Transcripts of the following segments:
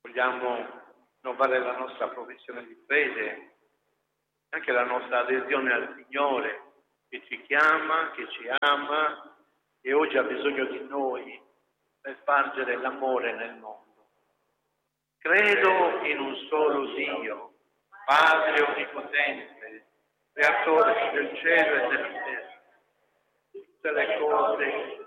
Vogliamo rinnovare la nostra professione di fede, anche la nostra adesione al Signore che ci chiama, che ci ama e oggi ha bisogno di noi per spargere l'amore nel mondo. Credo in un solo Dio, Padre Onnipotente, Creatore del cielo e della terra, tutte le cose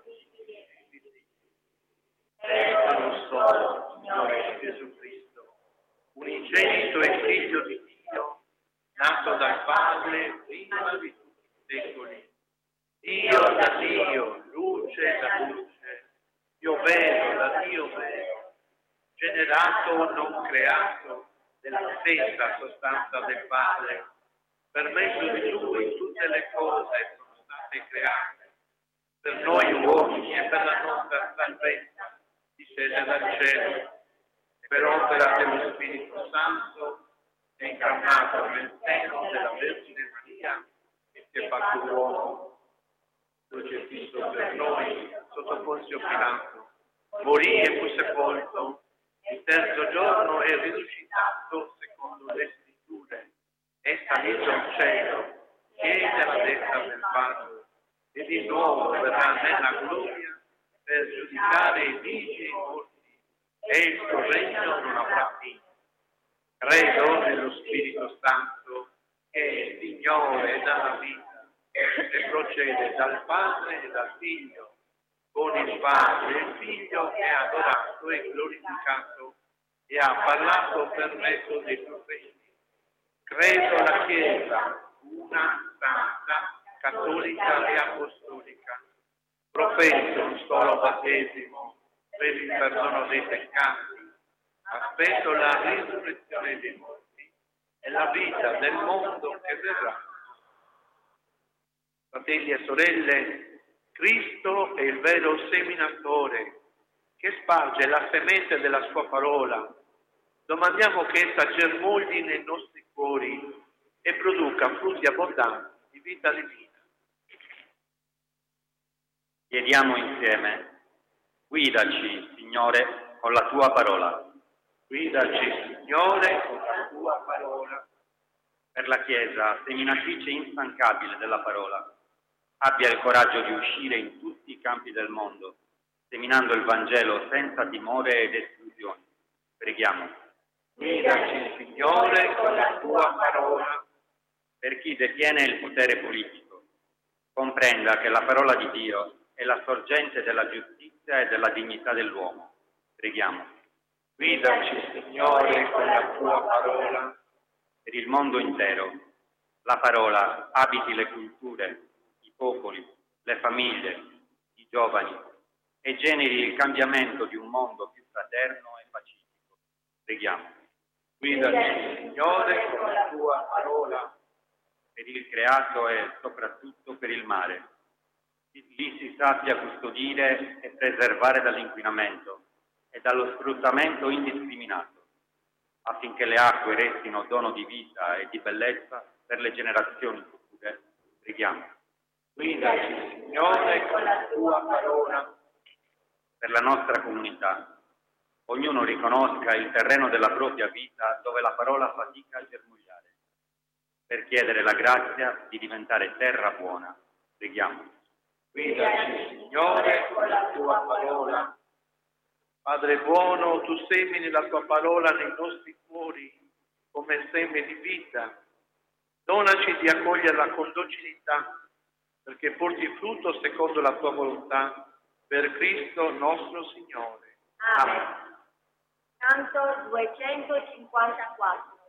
uno solo, Signore Gesù Cristo, unigenito e figlio di Dio, nato dal Padre prima di tutti i secoli. Dio da Dio, luce da luce, Dio vero da Dio vero, generato non creato, della stessa sostanza del Padre. Per mezzo di Lui tutte le cose sono state create, per noi uomini e per la nostra salvezza, discese dal cielo, per opera dello Spirito Santo, è incarnato nel seno della Vergine Maria e si è fatto uomo, crocifisso per noi sotto Ponzio Pilato, morì e fu sepolto, il terzo giorno è risuscitato secondo le Scritture, è salito al cielo, siede alla destra del Padre e di nuovo verrà nella gloria per giudicare i vivi e i morti, e il suo regno non avrà fine. Credo nello Spirito Santo, che è il Signore dalla vita, e procede dal Padre e dal Figlio, con il Padre e il Figlio è adorato e glorificato, e ha parlato per mezzo dei profeti. Credo alla Chiesa, una, santa, cattolica e apostolica. Professo un solo battesimo per il perdono dei peccati. Aspetto la risurrezione dei morti e la vita del mondo che verrà. Fratelli e sorelle, Cristo è il vero seminatore che sparge la semente della sua parola. Domandiamo che essa germogli nei nostri cuori e produca frutti abbondanti di vita divina. Chiediamo insieme, guidaci, Signore, con la tua parola. Guidaci, Signore, con la tua parola. Per la Chiesa, seminatrice instancabile della parola, abbia il coraggio di uscire in tutti i campi del mondo, seminando il Vangelo senza timore ed esclusioni. Preghiamo. Guidaci, Signore, con la tua parola. Per chi detiene il potere politico, comprenda che la parola di Dio è la sorgente della giustizia e della dignità dell'uomo. Preghiamo. Guidaci, Signore, con la tua parola. Per il mondo intero, la parola abiti le culture, i popoli, le famiglie, i giovani e generi il cambiamento di un mondo più fraterno e pacifico. Preghiamo. Guidaci, Signore, con la tua parola. Per il creato e soprattutto per il mare. Lì si sappia custodire e preservare dall'inquinamento e dallo sfruttamento indiscriminato, affinché le acque restino dono di vita e di bellezza per le generazioni future. Preghiamo. Guidaci, Signore, con la tua parola. Per la nostra comunità, ognuno riconosca il terreno della propria vita dove la parola fatica a germogliare, per chiedere la grazia di diventare terra buona. Preghiamo. Guidaci, Signore, con la tua parola. Padre buono, tu semini la tua parola nei nostri cuori come seme di vita. Donaci di accoglierla con docilità, perché porti frutto secondo la tua volontà, per Cristo nostro Signore. Amen. Canto 254.